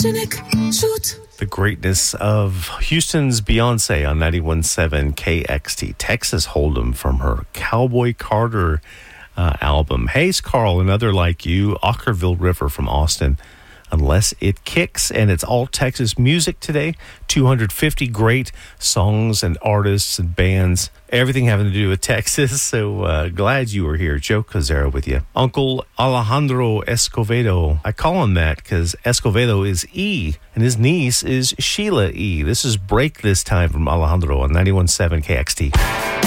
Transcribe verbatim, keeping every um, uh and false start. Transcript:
The greatness of Houston's Beyonce on ninety-one point seven K X T. Texas Hold'em from her Cowboy Carter uh, album. Hayes Carll, Another Like You. Ockerville River from Austin, Unless It Kicks. And it's all Texas music today. two hundred fifty great songs and artists and bands. Everything having to do with Texas. So uh, glad you were here. Joe Cazzera with you. Uncle Alejandro Escovedo. I call him that because Escovedo is E, and his niece is Sheila E. This is Break This Time from Alejandro on ninety-one point seven K X T.